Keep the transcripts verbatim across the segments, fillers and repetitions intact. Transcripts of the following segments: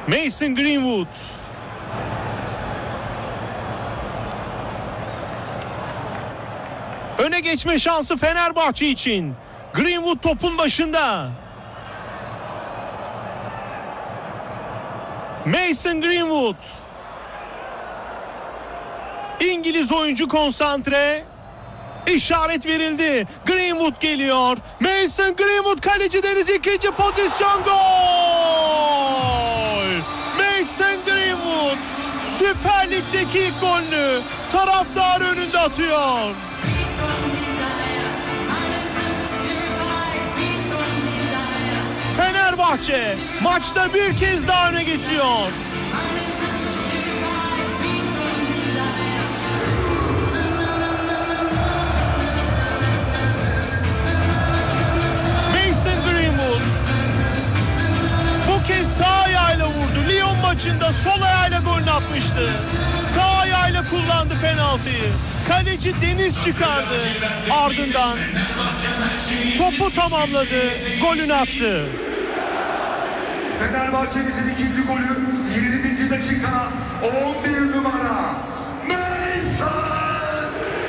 Mason Greenwood. Öne geçme şansı Fenerbahçe için. Greenwood topun başında. Mason Greenwood. İngiliz oyuncu konsantre. İşaret verildi. Greenwood geliyor. Mason Greenwood, kaleci Deniz, ikinci pozisyon, gol! Mason Greenwood Süper Lig'deki ilk golünü taraftar önünde atıyor. Fenerbahçe maçta bir kez daha öne geçiyor. Mason Greenwood bu kez sağ ayağıyla vurdu. Lyon maçında sol ayağıyla golünü atmıştı. Sağ ayağıyla kullandı penaltıyı. Kaleci Deniz çıkardı. Ardından topu tamamladı. Golünü attı. Fenerbahçe'mizin ikinci golü yirminci dakika, on bir numara Mason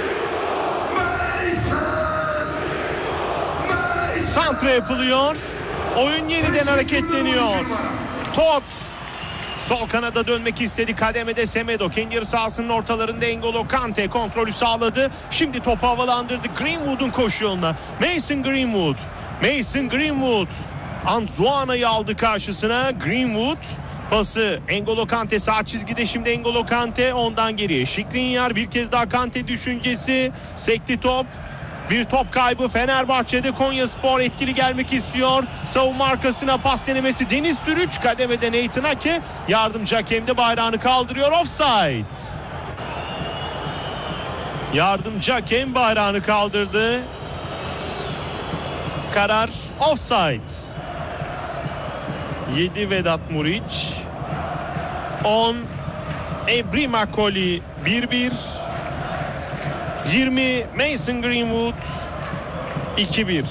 Mason Mason. Santra yapılıyor. Oyun yeniden hareketleniyor. Tot sol kanada dönmek istedi. Kademede Semedo. Kendi yarı sahasının ortalarında N'Golo Kante kontrolü sağladı. Şimdi topu havalandırdı. Greenwood'un koşu yoluna. Mason Greenwood. Mason Greenwood. Anzuana'yı aldı karşısına. Greenwood pası N'Golo Kante sağ çizgide, şimdi N'Golo Kante ondan geriye. Skriniar, bir kez daha Kante düşüncesi. Sekti top. Bir top kaybı Fenerbahçe'de. Konyaspor etkili gelmek istiyor. Savunma arkasına pas denemesi Deniz Türüç. Kademede Nathan Ake. Yardımcı hakem de bayrağını kaldırıyor. Offside. Yardımcı hakem bayrağını kaldırdı. Karar offside. yedi Vedat Muriç. on Ebri Makoli. bir bir. yirmi Mason Greenwood. iki bir.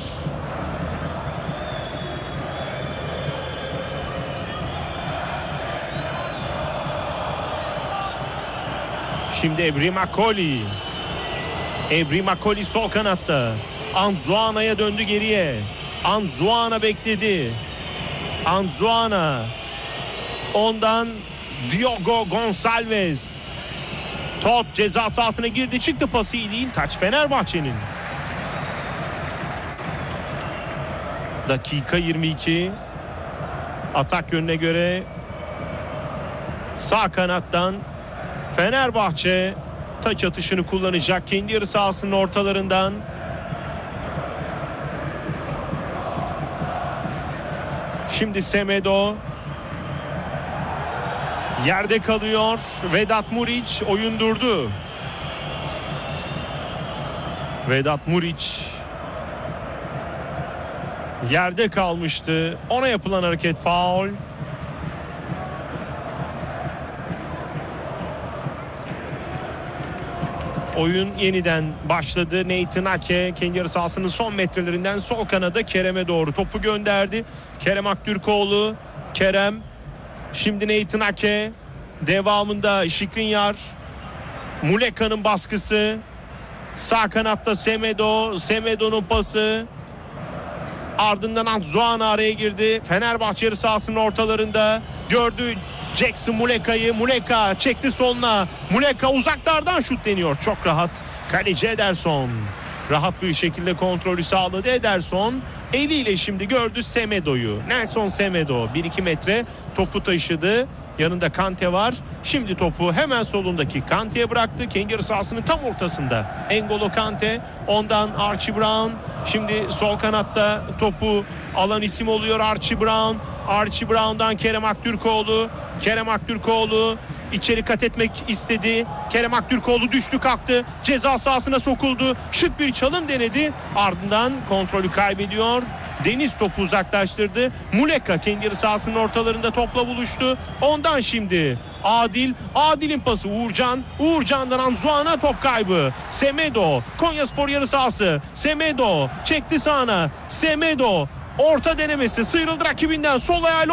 Şimdi Ebri Makoli. Ebri Makoli sol kanatta. Anzuana'ya döndü geriye. Anzuana bekledi. Anzuana. Ondan Diogo Gonçalves. Top ceza sahasına girdi, çıktı, pası iyi değil. Taç Fenerbahçe'nin. Dakika yirmi iki. Atak yönüne göre sağ kanattan Fenerbahçe taç atışını kullanacak. Kendi yarı sahasının ortalarından. Şimdi Semedo yerde kalıyor. Vedat Muriç oyun durdu. Vedat Muriç yerde kalmıştı. Ona yapılan hareket faul. Oyun yeniden başladı. Nathan Ake kendi yarı sahasının son metrelerinden sol kanada Kerem'e doğru topu gönderdi. Kerem Aktürkoğlu. Kerem. Şimdi Nathan Ake. Devamında Skriniar. Muleka'nın baskısı. Sağ kanatta Semedo. Semedo'nun pası. Ardından Anzuana araya girdi. Fenerbahçe yarı sahasının ortalarında gördü Jackson Muleka'yı. Muleka çekti soluna. Muleka uzaklardan şut deniyor. Çok rahat. Kaleci Ederson rahat bir şekilde kontrolü sağladı. Ederson eliyle şimdi gördü Semedo'yu. Nelson Semedo bir iki metre topu taşıdı. Yanında Kante var. Şimdi topu hemen solundaki Kante'ye bıraktı. Kendi yarı sahasının tam ortasında N'Golo Kante. Ondan Archie Brown. Şimdi sol kanatta topu alan isim oluyor Archie Brown. Archie Brown'dan Kerem Aktürkoğlu. Kerem Aktürkoğlu içeri kat etmek istedi. Kerem Aktürkoğlu düştü, kalktı. Ceza sahasına sokuldu. Şık bir çalım denedi. Ardından kontrolü kaybediyor. Deniz topu uzaklaştırdı. Muleka kendi yarı sahasının ortalarında topla buluştu. Ondan şimdi Adil. Adil'in pası Uğurcan. Uğurcan'dan Anzuana, top kaybı. Semedo. Konyaspor yarı sahası. Semedo çekti sağına. Semedo orta denemesi, sıyrıldı rakibinden, sol ayağıyla